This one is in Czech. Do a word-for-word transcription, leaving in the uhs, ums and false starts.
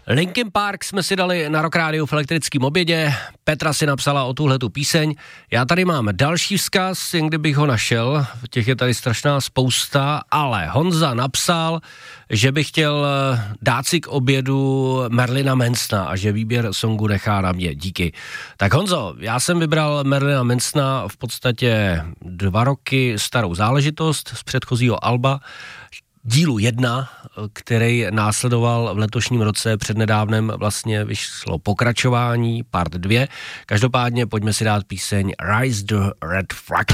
Linkin Park jsme si dali na Rock Rádiu v elektrickém obědě, Petra si napsala o tuhletu píseň, já tady mám další vzkaz, jen kdybych ho našel, těch je tady strašná spousta, ale Honza napsal, že by chtěl dát si k obědu Marilina Mansona a že výběr songu nechá na mě, díky. Tak Honzo, já jsem vybral Marilina Mansona v podstatě dva roky starou záležitost z předchozího alba, dílu jedna, který následoval v letošním roce, přednedávnem vlastně vyšlo pokračování, part dva. Každopádně pojďme si dát píseň Rise the Red Flag.